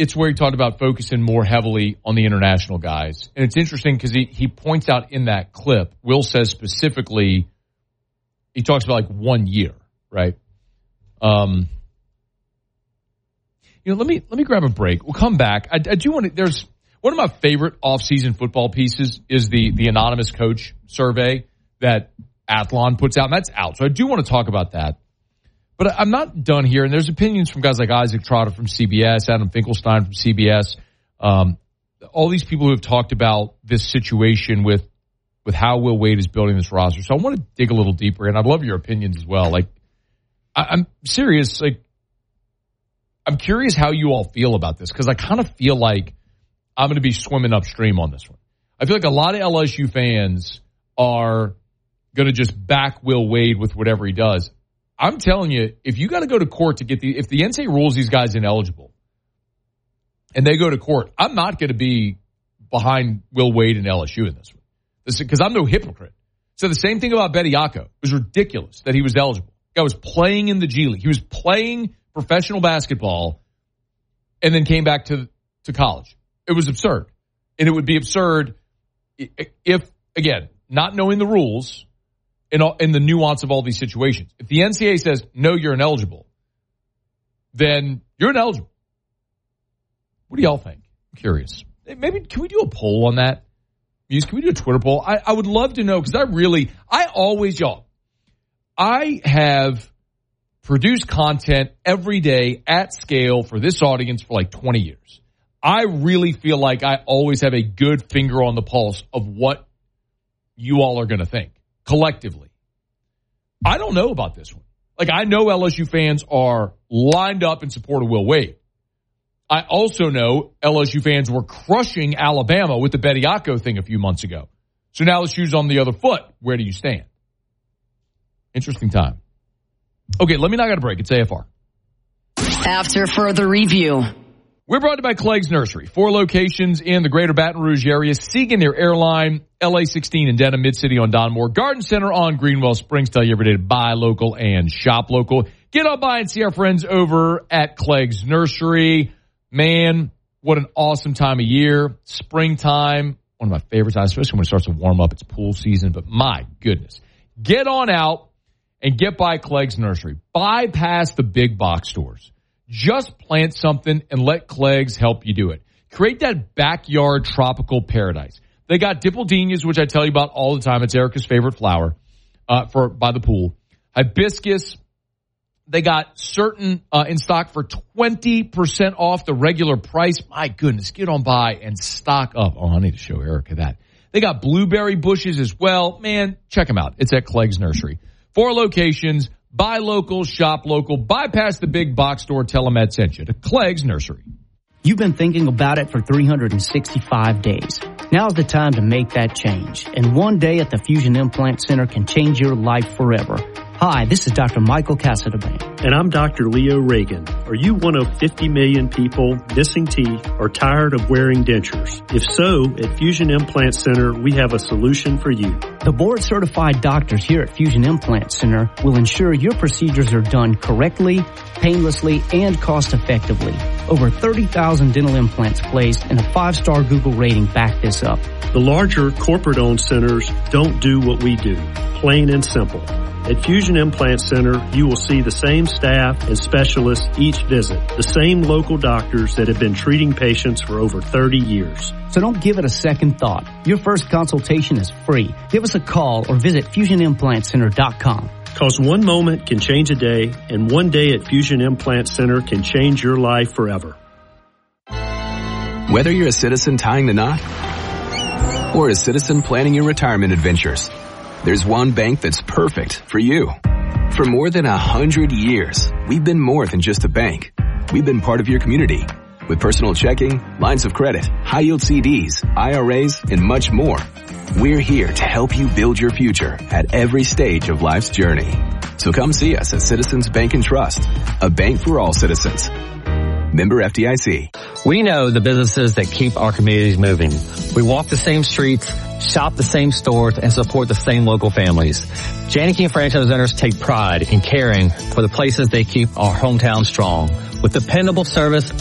it's where he talked about focusing more heavily on the international guys. And it's interesting because he points out in that clip, Will says specifically, he talks about like 1 year, right? Let me grab a break. We'll come back. I do want to, there's one of my favorite off-season football pieces is the anonymous coach survey that Athlon puts out, and that's out. So I do want to talk about that. But I'm not done here, and there's opinions from guys like Isaac Trotter from CBS, Adam Finkelstein from CBS, all these people who have talked about this situation with how Will Wade is building this roster. So I want to dig a little deeper, and I'd love your opinions as well. Like, I'm serious. Like, I'm curious how you all feel about this, because I kind of feel like I'm going to be swimming upstream on this one. I feel like a lot of LSU fans are going to just back Will Wade with whatever he does. I'm telling you, if you got to go to court to get if the NCAA rules these guys ineligible and they go to court, I'm not going to be behind Will Wade and LSU in this one. Because I'm no hypocrite. So the same thing about Bediako. It was ridiculous that he was eligible. The guy was playing in the G League. He was playing professional basketball and then came back to college. It was absurd. And it would be absurd if, again, not knowing the rules in the nuance of all these situations. If the NCAA says, no, you're ineligible, then you're ineligible. What do y'all think? I'm curious. Maybe, can we do a poll on that? Can we do a Twitter poll? I would love to know, because I have produced content every day at scale for this audience for like 20 years. I really feel like I always have a good finger on the pulse of what you all are going to think collectively. I don't know about this one. Like, I know LSU fans are lined up in support of Will Wade. I also know LSU fans were crushing Alabama with the Bediako thing a few months ago. So now LSU's on the other foot. Where do you stand? Interesting time. Okay, let me knock out a break. It's AFR. After further review. We're brought to you by Clegg's Nursery. 4 locations in the greater Baton Rouge area. Siegen near Airline, LA 16 in Denham, Mid-City on Donmore, Garden Center on Greenwell Springs. Tell you every day to buy local and shop local. Get on by and see our friends over at Clegg's Nursery. Man, what an awesome time of year. Springtime, one of my favorite times, especially when it starts to warm up. It's pool season, but my goodness. Get on out and get by Clegg's Nursery. Bypass the big box stores. Just plant something and let Clegg's help you do it. Create that backyard tropical paradise. They got dipplodenias, which I tell you about all the time. It's Erica's favorite flower by the pool. Hibiscus. They got certain in stock for 20% off the regular price. My goodness, get on by and stock up. Oh, I need to show Erica that. They got blueberry bushes as well. Man, check them out. It's at Clegg's Nursery. 4 locations. Buy local, shop local. Bypass the big box store. Tell them Ed sent you to Clegg's Nursery. You've been thinking about it for 365 days. Now's the time to make that change. And one day at the Fusion Implant Center can change your life forever. Hi, this is Dr. Michael Casadabane. And I'm Dr. Leo Reagan. Are you one of 50 million people missing teeth or tired of wearing dentures? If so, at Fusion Implant Center, we have a solution for you. The board-certified doctors here at Fusion Implant Center will ensure your procedures are done correctly, painlessly, and cost-effectively. Over 30,000 dental implants placed and a 5-star Google rating back this up. The larger corporate-owned centers don't do what we do, plain and simple. At Fusion Implant Center, you will see the same staff and specialists each visit, the same local doctors that have been treating patients for over 30 years. So don't give it a second thought. Your first consultation is free. Give us a call or visit FusionImplantCenter.com. Because one moment can change a day, and one day at Fusion Implant Center can change your life forever. Whether you're a citizen tying the knot or a citizen planning your retirement adventures, there's one bank that's perfect for you. For more than 100 years, we've been more than just a bank. We've been part of your community with personal checking, lines of credit, high-yield CDs, IRAs, and much more. We're here to help you build your future at every stage of life's journey. So come see us at Citizens Bank and Trust, a bank for all citizens. Member FDIC. We know the businesses that keep our communities moving. We walk the same streets, shop the same stores, and support the same local families. Janney King franchise owners take pride in caring for the places they keep our hometown strong. With dependable service,